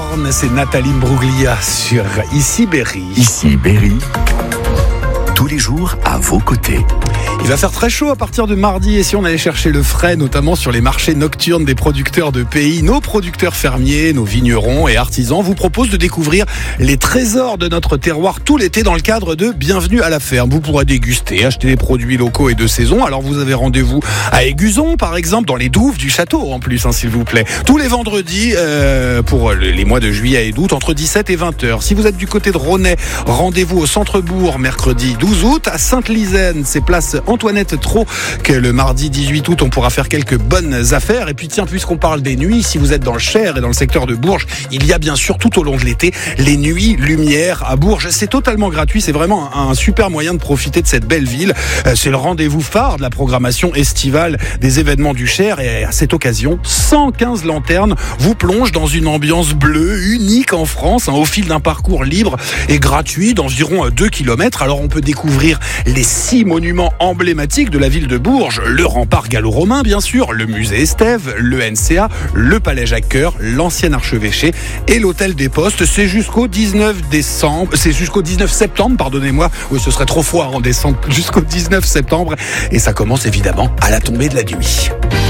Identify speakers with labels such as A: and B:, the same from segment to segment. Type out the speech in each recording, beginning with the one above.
A: Born, c'est Nathalie Bruglia sur Ici Berry.
B: Ici Berry, tous les jours à vos côtés.
A: Il va faire très chaud à partir de mardi et si on allait chercher le frais, notamment sur les marchés nocturnes des producteurs de pays, nos producteurs fermiers, nos vignerons et artisans vous proposent de découvrir les trésors de notre terroir tout l'été dans le cadre de Bienvenue à la ferme. Vous pourrez déguster, acheter des produits locaux et de saison. Alors vous avez rendez-vous à Aiguzon par exemple, dans les douves du château en plus, s'il vous plaît. Tous les vendredis pour les mois de juillet et d'août entre 17 et 20h. Si vous êtes du côté de Rhônay, rendez-vous au Centre-Bourg mercredi 12 août. À Sainte-Lizaine, c'est place Antoinette Trot que le mardi 18 août on pourra faire quelques bonnes affaires. Et puis tiens, puisqu'on parle des nuits, si vous êtes dans le Cher et dans le secteur de Bourges, il y a bien sûr tout au long de l'été les nuits lumière à Bourges. C'est totalement gratuit, c'est vraiment un super moyen de profiter de cette belle ville. C'est le rendez-vous phare de la programmation estivale des événements du Cher et à cette occasion 115 lanternes vous plongent dans une ambiance bleue unique en France, au fil d'un parcours libre et gratuit d'environ 2 km. Alors on peut découvrir les 6 monuments emblématiques de la ville de Bourges, le rempart gallo-romain bien sûr, le musée Estève, le NCA, le palais Jacques-Cœur, l'ancien archevêché et l'hôtel des Postes. C'est jusqu'au 19 septembre, pardonnez-moi. Oui, ce serait trop froid en décembre, jusqu'au 19 septembre et ça commence évidemment à la tombée de la nuit.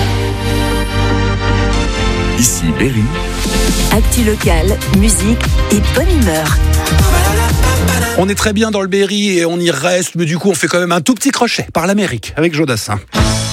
B: Ici Berry.
C: Actu locale, musique et bonne humeur.
A: On est très bien dans le Berry et on y reste, mais du coup on fait quand même un tout petit crochet par l'Amérique avec Jodassin.